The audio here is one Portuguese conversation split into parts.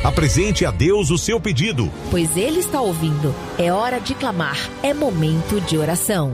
Apresente a Deus o seu pedido, pois Ele está ouvindo. É hora de clamar, é momento de oração.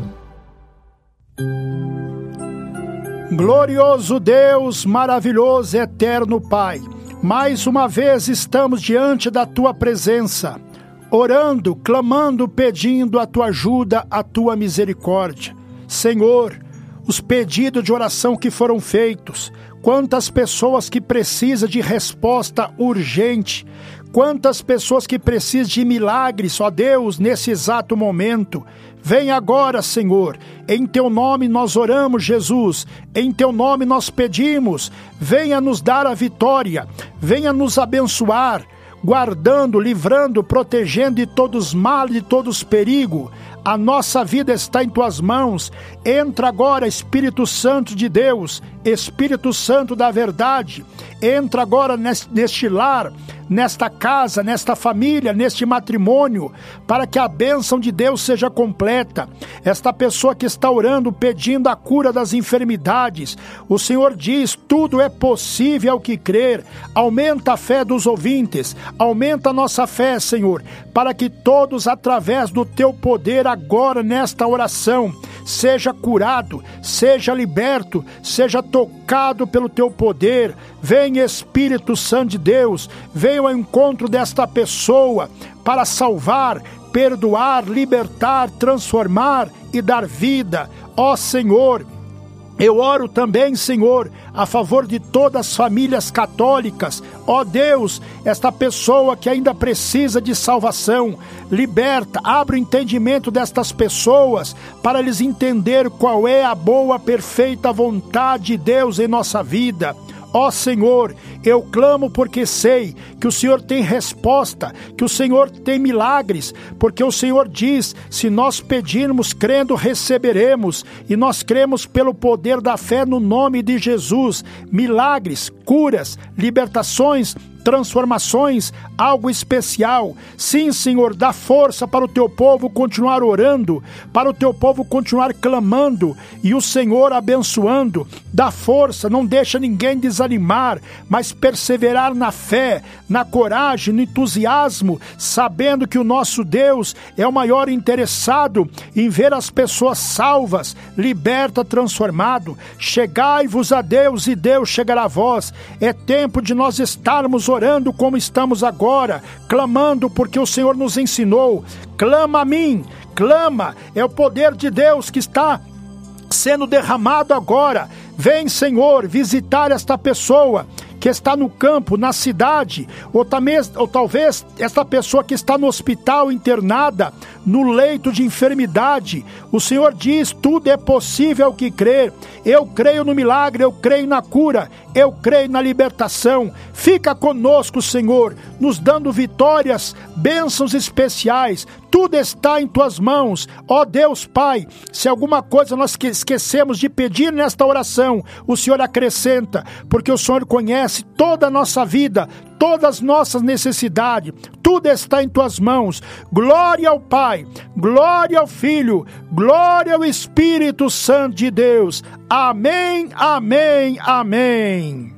Glorioso Deus, maravilhoso, eterno Pai, mais uma vez estamos diante da Tua presença, orando, clamando, pedindo a Tua ajuda, a Tua misericórdia. Senhor, os pedidos de oração que foram feitos, quantas pessoas que precisam de resposta urgente, quantas pessoas que precisam de milagres, ó Deus, nesse exato momento. Vem agora, Senhor, em Teu nome nós oramos, Jesus, em Teu nome nós pedimos, venha nos dar a vitória, venha nos abençoar, guardando, livrando, protegendo de todos os males, de todos os perigos. A nossa vida está em Tuas mãos. Entra agora, Espírito Santo de Deus, Espírito Santo da verdade. Entra agora neste lar, nesta casa, nesta família, neste matrimônio, para que a bênção de Deus seja completa. Esta pessoa que está orando, pedindo a cura das enfermidades, o Senhor diz, tudo é possível ao que crer. Aumenta a fé dos ouvintes, aumenta a nossa fé, Senhor, para que todos, através do Teu poder, agora nesta oração, seja curado, seja liberto, seja tocado pelo Teu poder. Vem, Espírito Santo de Deus, venha ao encontro desta pessoa para salvar, perdoar, libertar, transformar e dar vida. Ó Senhor, eu oro também, Senhor, a favor de todas as famílias católicas. Ó Deus, esta pessoa que ainda precisa de salvação, liberta, abre o entendimento destas pessoas para eles entenderem qual é a boa, perfeita vontade de Deus em nossa vida. Ó Senhor, eu clamo porque sei que o Senhor tem resposta, que o Senhor tem milagres, porque o Senhor diz, se nós pedirmos crendo, receberemos, e nós cremos pelo poder da fé no nome de Jesus. Milagres, curas, libertações, transformações, algo especial. Sim, Senhor, dá força para o Teu povo continuar orando, para o Teu povo continuar clamando, e o Senhor abençoando. Dá força, não deixa ninguém desanimar, mas perseverar na fé, na coragem, no entusiasmo, sabendo que o nosso Deus é o maior interessado em ver as pessoas salvas, liberta, transformado. Chegai-vos a Deus e Deus chegará a vós. É tempo de nós estarmos orando como estamos agora, clamando porque o Senhor nos ensinou. Clama a mim, clama, é o poder de Deus que está sendo derramado agora. Vem, Senhor, visitar esta pessoa que está no campo, na cidade, ou talvez esta pessoa que está no hospital internada, no leito de enfermidade. O Senhor diz, tudo é possível ao que crer. Eu creio no milagre, eu creio na cura, eu creio na libertação. Fica conosco, Senhor, nos dando vitórias, bênçãos especiais. Tudo está em Tuas mãos. Ó Deus Pai, se alguma coisa nós esquecemos de pedir nesta oração, o Senhor acrescenta, porque o Senhor conhece toda a nossa vida, todas as nossas necessidades. Tudo está em Tuas mãos. Glória ao Pai, glória ao Filho, glória ao Espírito Santo de Deus. Amém, amém, amém.